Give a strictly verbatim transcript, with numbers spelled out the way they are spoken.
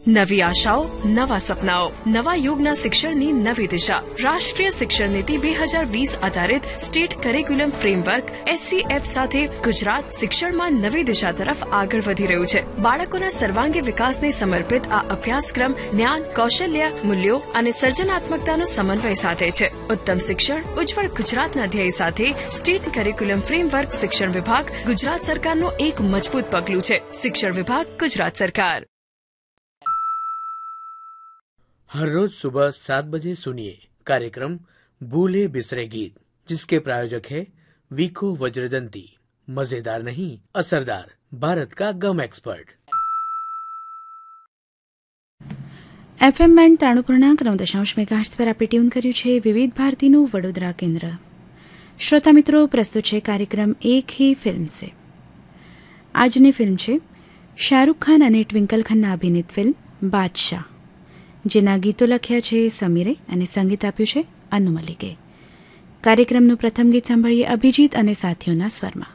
નવી આશાઓ, નવા સપનાઓ, નવા યુગના શિક્ષણની નવી દિશા. રાષ્ટ્રીય શિક્ષણ નીતિ બે હજાર વીસ આધારિત સ્ટેટ કરિક્યુલમ ફ્રેમવર્ક એસસીએફ સાથે ગુજરાત શિક્ષણમાં નવી દિશા તરફ આગળ વધી રહ્યું છે. બાળકોના સર્વાંગી વિકાસને સમર્પિત આ અભ્યાસક્રમ જ્ઞાન, કૌશલ્ય, મૂલ્યો અને સર્જનાત્મકતાનો સમન્વય સાથે છે. ઉત્તમ શિક્ષણ, ઉજ્જવળ ગુજરાતના ધ્યેય સાથે સ્ટેટ કરિક્યુલમ ફ્રેમવર્ક શિક્ષણ વિભાગ ગુજરાત સરકારનું એક મજબૂત પગલું છે. શિક્ષણ વિભાગ ગુજરાત सरकार. हर रोज सुबह सात बजे सुनिए कार्यक्रम भूले बिसरे गीत, जिसके प्रायोजक है वीको वज्रदंती. मजेदार नहीं, असरदार, भारत का गम एक्सपर्ट. એફએમ બેન્ડ ત્રાણું પૂર્ણાંક નવ દશાંશ મેગાહર્ટ્ઝ પર આપણે ટ્યુન કર્યું છે વિવિધ ભારતીનું વડોદરા કેન્દ્ર. શ્રોતા મિત્રો, પ્રસ્તુત છે કાર્યક્રમ એક હી ફિલ્મ સે. આજની ફિલ્મ છે શાહરૂખ ખાન અને ટ્વિંકલ ખન્ના અભિનીત ફિલ્મ બાદશાહ, જેના ગીતો લખ્યા છે સમીરે અને સંગીત આપ્યું છે અનુ મલિકે. કાર્યક્રમનું પ્રથમ ગીત સાંભળીએ અભિજીત અને સાથીઓના સ્વરમાં.